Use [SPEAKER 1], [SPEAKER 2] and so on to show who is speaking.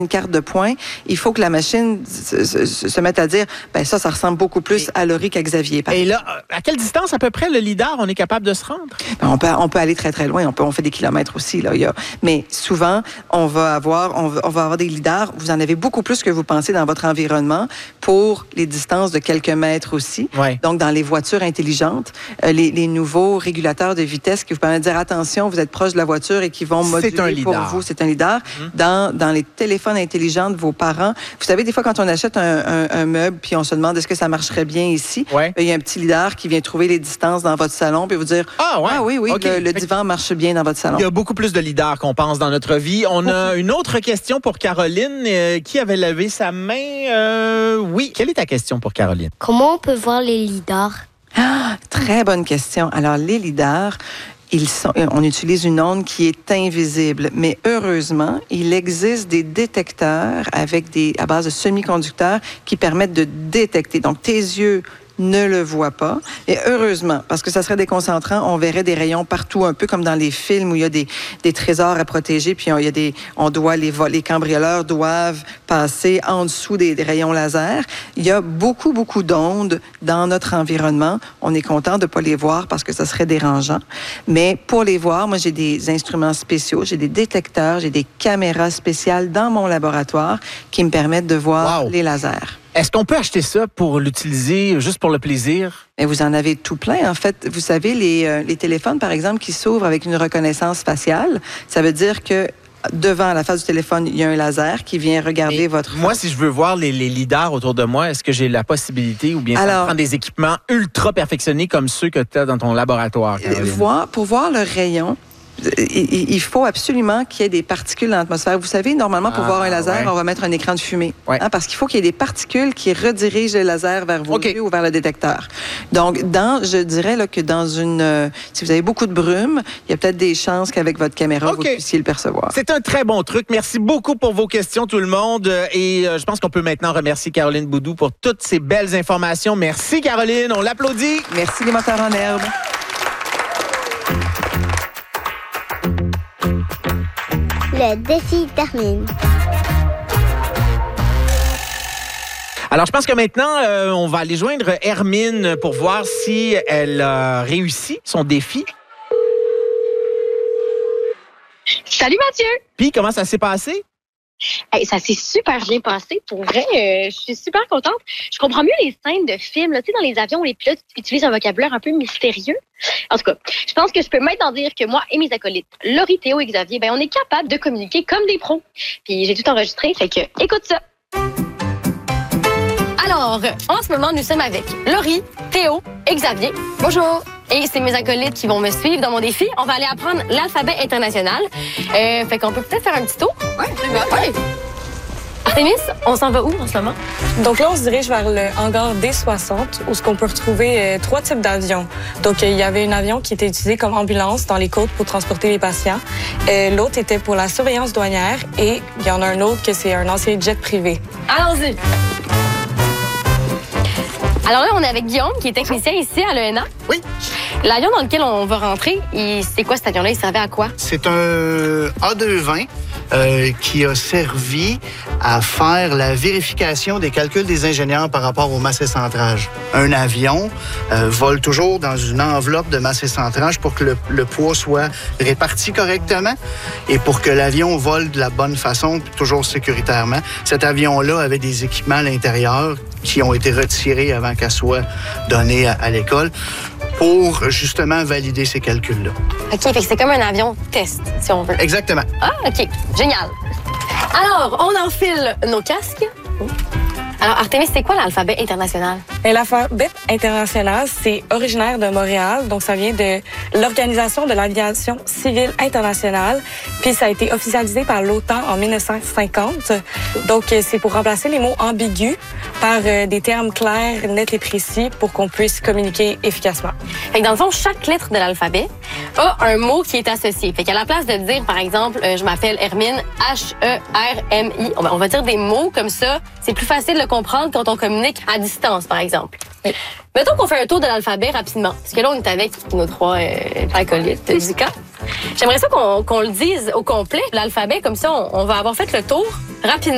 [SPEAKER 1] une carte de points, il faut que la machine se mette à dire, ben ça ressemble beaucoup plus à Laurie qu'à Xavier.
[SPEAKER 2] Et là, à quelle distance à peu près le lidar on est capable de se rendre?
[SPEAKER 1] Ben, on peut aller très très loin. On fait des kilomètres aussi là. Mais souvent, on va avoir des lidars. Vous en avez beaucoup plus que vous pensez dans votre environnement pour les distances de quelques mètres aussi.
[SPEAKER 2] Ouais.
[SPEAKER 1] Donc dans les voitures intelligentes, les nouveaux régulateurs de vitesse qui vous permettent de dire attention, vous êtes proche de la voiture et qui vont moduler pour vous. C'est un lidar. Dans les téléphones intelligents de vos parents. Vous savez, des fois, quand on achète un meuble puis on se demande est-ce que ça marcherait bien ici, il y a un petit lidar qui vient trouver les distances dans votre salon puis vous dire oui,
[SPEAKER 2] okay.
[SPEAKER 1] le divan marche bien dans votre salon.
[SPEAKER 2] Il y a beaucoup plus de lidar qu'on pense dans notre vie. On a une autre question pour Caroline qui avait levé sa main. Oui, quelle est ta question pour Caroline?
[SPEAKER 3] Comment on peut voir les lidars?
[SPEAKER 1] Très bonne question. Alors, les lidars, on utilise une onde qui est invisible, mais heureusement, il existe des détecteurs à base de semi-conducteurs qui permettent de détecter. Donc, tes yeux ne le voient pas. Et heureusement, parce que ça serait déconcentrant, on verrait des rayons partout, un peu comme dans les films où il y a des trésors à protéger, puis les cambrioleurs doivent passer en dessous des rayons laser. Il y a beaucoup, beaucoup d'ondes dans notre environnement. On est content de ne pas les voir parce que ça serait dérangeant. Mais pour les voir, moi, j'ai des instruments spéciaux, j'ai des détecteurs, j'ai des caméras spéciales dans mon laboratoire qui me permettent de voir les lasers.
[SPEAKER 2] Est-ce qu'on peut acheter ça pour l'utiliser juste pour le plaisir?
[SPEAKER 1] Et vous en avez tout plein. En fait, vous savez, les téléphones, par exemple, qui s'ouvrent avec une reconnaissance faciale, ça veut dire que devant la face du téléphone, il y a un laser qui vient regarder votre...
[SPEAKER 2] Moi, si je veux voir les lidars autour de moi, est-ce que j'ai la possibilité ou bien ça prend des équipements ultra perfectionnés comme ceux que tu as dans ton laboratoire, Caroline?
[SPEAKER 1] Pour voir le rayon, il faut absolument qu'il y ait des particules dans l'atmosphère. Vous savez, normalement, pour voir un laser, on va mettre un écran de fumée. Parce qu'il faut qu'il y ait des particules qui redirigent le laser vers vos yeux ou vers le détecteur. Donc, je dirais là, que si vous avez beaucoup de brume, il y a peut-être des chances qu'avec votre caméra, vous puissiez le percevoir.
[SPEAKER 2] C'est un très bon truc. Merci beaucoup pour vos questions, tout le monde. Et je pense qu'on peut maintenant remercier Caroline Boudou pour toutes ces belles informations. Merci, Caroline. On l'applaudit.
[SPEAKER 1] Merci, les moteurs en herbe.
[SPEAKER 3] Le défi termine.
[SPEAKER 2] Alors, je pense que maintenant, on va aller joindre Hermine pour voir si elle a réussi son défi.
[SPEAKER 4] Salut Mathieu!
[SPEAKER 2] Puis, comment ça s'est passé?
[SPEAKER 4] Hey, ça s'est super bien passé. Pour vrai, je suis super contente. Je comprends mieux les scènes de films. Tu sais, dans les avions, les pilotes utilisent un vocabulaire un peu mystérieux. En tout cas, je pense que je peux maintenant dire que moi et mes acolytes, Laurie, Théo et Xavier, on est capables de communiquer comme des pros. Puis j'ai tout enregistré, fait que écoute ça. Alors, en ce moment, nous sommes avec Laurie, Théo et Xavier. Bonjour! Et c'est mes acolytes qui vont me suivre dans mon défi. On va aller apprendre l'alphabet international. Fait qu'on peut peut-être faire un petit tour.
[SPEAKER 5] Oui, c'est bon.
[SPEAKER 4] Ouais. Artemis, on s'en va où en ce moment?
[SPEAKER 5] Donc là, on se dirige vers le hangar D60 où on peut retrouver 3 types d'avions. Donc, il y avait un avion qui était utilisé comme ambulance dans les côtes pour transporter les patients. L'autre était pour la surveillance douanière et il y en a un autre que c'est un ancien jet privé.
[SPEAKER 4] Allons-y! Alors là, on est avec Guillaume, qui est technicien ici à l'ENA.
[SPEAKER 6] Oui.
[SPEAKER 4] L'avion dans lequel on va rentrer, c'est quoi cet avion-là? Il servait à quoi?
[SPEAKER 6] C'est un A220 qui a servi à faire la vérification des calculs des ingénieurs par rapport au masse et centrage. Un avion vole toujours dans une enveloppe de masse et centrage pour que le poids soit réparti correctement et pour que l'avion vole de la bonne façon, toujours sécuritairement. Cet avion-là avait des équipements à l'intérieur qui ont été retirés avant qu'elle soit donnée à l'école pour justement valider ces calculs-là.
[SPEAKER 4] OK, fait que c'est comme un avion test, si on veut.
[SPEAKER 6] Exactement.
[SPEAKER 4] Ah, OK. Génial. Alors, on enfile nos casques. Alors, Artemis, c'est quoi l'alphabet international?
[SPEAKER 5] L'alphabet international, c'est originaire de Montréal, donc ça vient de l'Organisation de l'aviation civile internationale, puis ça a été officialisé par l'OTAN en 1950. Donc, c'est pour remplacer les mots ambigus par des termes clairs, nets et précis pour qu'on puisse communiquer efficacement.
[SPEAKER 4] Fait que dans le fond, chaque lettre de l'alphabet a un mot qui est associé. Fait qu'à la place de dire, par exemple, je m'appelle Hermine, H-E-R-M-I, on va dire des mots comme ça. C'est plus facile de comprendre quand on communique à distance, par exemple. Oui. Mettons qu'on fait un tour de l'alphabet rapidement. Parce que là, on est avec nos 3 acolytes du camp. J'aimerais ça qu'on le dise au complet, l'alphabet. Comme ça, on va avoir fait le tour rapidement.